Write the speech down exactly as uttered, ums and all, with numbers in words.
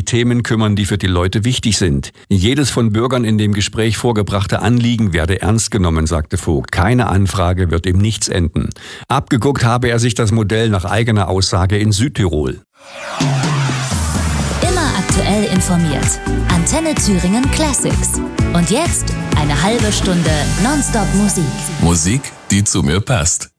die Themen kümmern, die für die Leute wichtig sind. Jedes von Bürgern in dem Gespräch vorgebrachte Anliegen werde ernst genommen, sagte Vogt. Keine Anfrage wird im Nichts enden. Abgeguckt habe er sich das Modell nach eigener Aussage in Südtirol. Immer aktuell informiert. Antenne Thüringen Classics. Und jetzt eine halbe Stunde Nonstop Musik. Musik, die zu mir passt.